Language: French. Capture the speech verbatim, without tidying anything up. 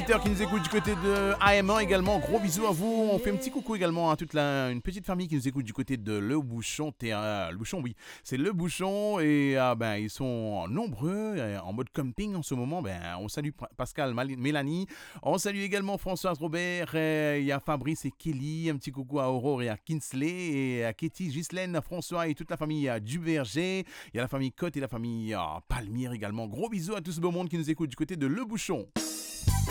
auditeurs qui nous écoutent du côté de A M un également, gros bisous à vous. On fait un petit coucou également à toute la, une petite famille qui nous écoute du côté de Le Bouchon. Euh, le Bouchon, oui, c'est Le Bouchon et ah, ben, ils sont nombreux euh, en mode camping en ce moment. Ben, on salue Pascal, Mal- Mélanie. On salue également Françoise Robert. Il euh, y a Fabrice et Kelly. Un petit coucou à Aurore et à Kinsley et à Katie, Ghislaine, François et toute la famille à Duverger. Il y a la famille Cotte et la famille euh, Palmyre également. Gros bisous à tout ce beau monde qui nous écoute du côté de Le Bouchon.